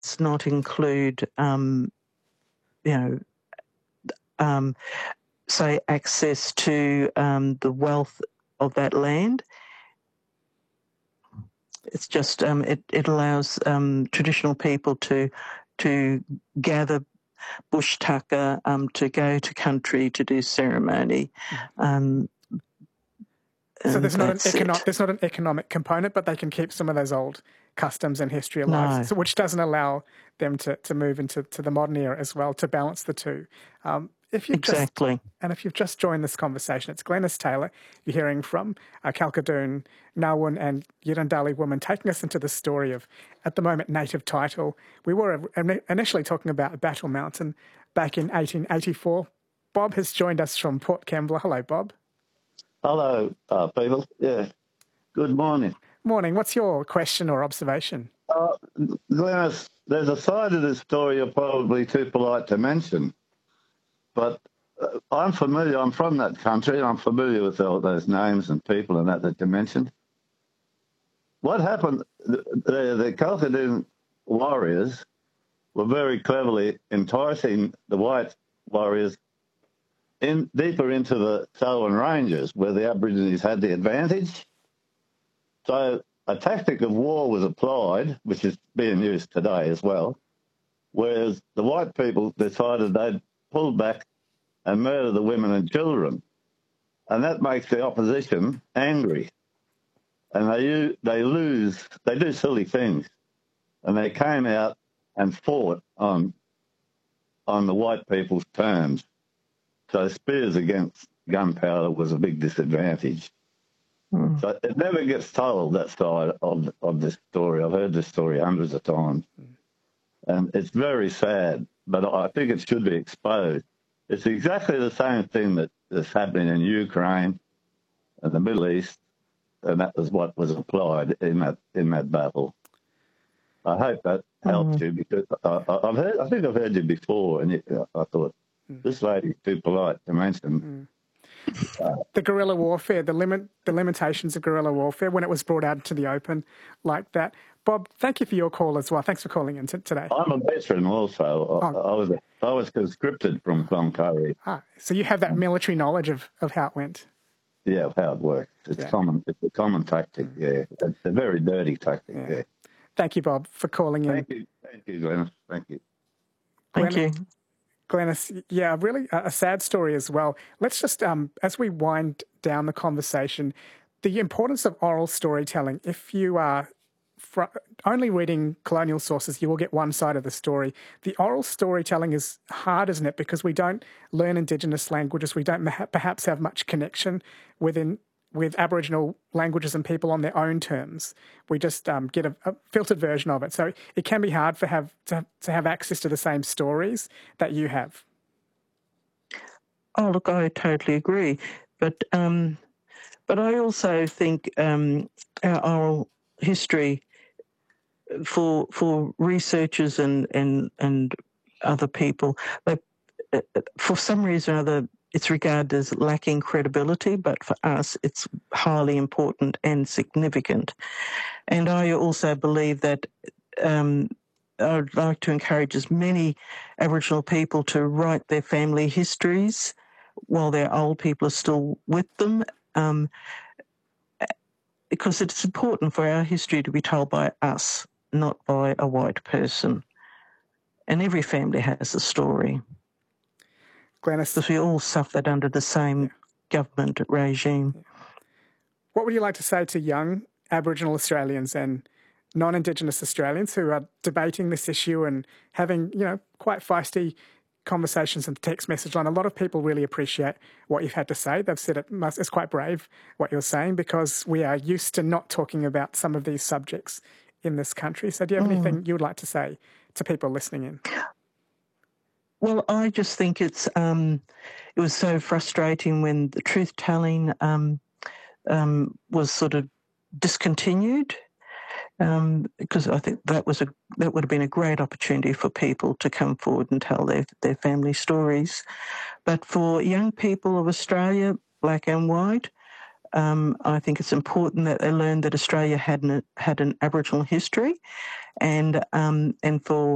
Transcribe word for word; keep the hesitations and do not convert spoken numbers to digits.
not include, um, you know, um, say, access to um, the wealth of that land. It's just um, it, it allows um, traditional people to to gather bush tucker, um, to go to country to do ceremony. Um, so there's not an economic it. there's not an economic component, but they can keep some of those old customs and history alive, No. so, which doesn't allow them to, to move into to the modern era as well, to balance the two. Um, if you've exactly. Just, and if you've just joined this conversation, it's Glenys Taylor you're hearing from, uh, Kalkadoon, Ngawun and Yirrindali woman, taking us into the story of, at the moment, native title. We were initially talking about Battle Mountain back in eighteen eighty-four. Bob has joined us from Port Kembla. Hello, Bob. Hello, uh, people. Yeah, good morning. Morning. What's your question or observation? Uh, Glenys, there's a side of this story you're probably too polite to mention, but uh, I'm familiar, I'm from that country, and I'm familiar with all those names and people and that that you mentioned. What happened, the, the, the Kalkadoon warriors were very cleverly enticing the white warriors in deeper into the Selwyn Ranges, where the Aborigines had the advantage. So a tactic of war was applied, which is being used today as well, whereas the white people decided they'd pull back and murder the women and children. And that makes the opposition angry. And they, they lose, they do silly things. And they came out and fought on, on the white people's terms. So spears against gunpowder was a big disadvantage. Mm. So it never gets told, that side of, of this story. I've heard this story hundreds of times. Mm. And it's very sad, but I think it should be exposed. It's exactly the same thing that is happening in Ukraine and the Middle East, and that was what was applied in that in that battle. I hope that helps mm. you, because I, I've heard, I think I've heard you before, and you, I thought, this lady's too polite to mention. Mm. Uh, the guerrilla warfare, the limit, the limitations of guerrilla warfare when it was brought out into the open like that. Bob, thank you for your call as well. Thanks for calling in t- today. I'm a veteran also. I, oh. I was I was conscripted from Cloncurry. Ah, so you have that military knowledge of, of how it went. Yeah, of how it works. It's yeah. common. It's a common tactic. Mm. Yeah, it's a very dirty tactic. Yeah. yeah. Thank you, Bob, for calling in. Thank you, thank you, Glenys. Thank you. Thank Glenys, you. Glenys, yeah, really a, a sad story as well. Let's just, um, as we wind down the conversation, the importance of oral storytelling. If you are fr- only reading colonial sources, you will get one side of the story. The oral storytelling is hard, isn't it? Because we don't learn Indigenous languages. We don't ma- perhaps have much connection within with Aboriginal languages and people on their own terms. We just um, get a, a filtered version of it. So it can be hard for have to, have to have access to the same stories that you have. Oh, look, I totally agree. But um, but I also think um, our oral history for for researchers and and, and other people, they, for some reason or other, it's regarded as lacking credibility, but for us, it's highly important and significant. And I also believe that um, I'd like to encourage as many Aboriginal people to write their family histories while their old people are still with them, um, because it's important for our history to be told by us, not by a white person. And every family has a story. Glenys, because we all suffered under the same yeah. government regime. Yeah. What would you like to say to young Aboriginal Australians and non-Indigenous Australians who are debating this issue and having, you know, quite feisty conversations on the text message line? A lot of people really appreciate what you've had to say. They've said it must, it's quite brave what you're saying, because we are used to not talking about some of these subjects in this country. So do you have mm. anything you would like to say to people listening in? Well, I just think it's um, it was so frustrating when the truth-telling um, um, was sort of discontinued, um, because I think that was a that would have been a great opportunity for people to come forward and tell their their family stories. But for young people of Australia, black and white, um, I think it's important that they learn that Australia had an, had an Aboriginal history, and um, and for